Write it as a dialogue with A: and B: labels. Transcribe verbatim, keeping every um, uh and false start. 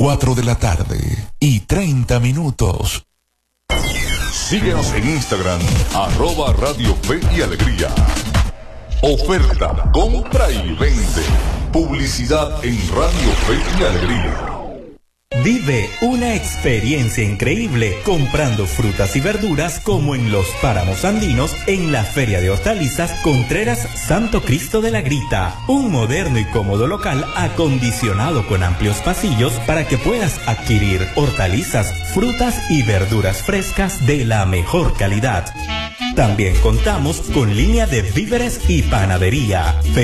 A: cuatro de la tarde y treinta minutos.
B: Síguenos en Instagram, arroba Radio Fe y Alegría. Oferta, compra y vende. Publicidad en Radio Fe y Alegría.
C: Vive una experiencia increíble comprando frutas y verduras como en los páramos andinos en la Feria de Hortalizas Contreras Santo Cristo de la Grita. Un moderno y cómodo local acondicionado con amplios pasillos para que puedas adquirir hortalizas, frutas y verduras frescas de la mejor calidad. También contamos con línea de víveres y panadería.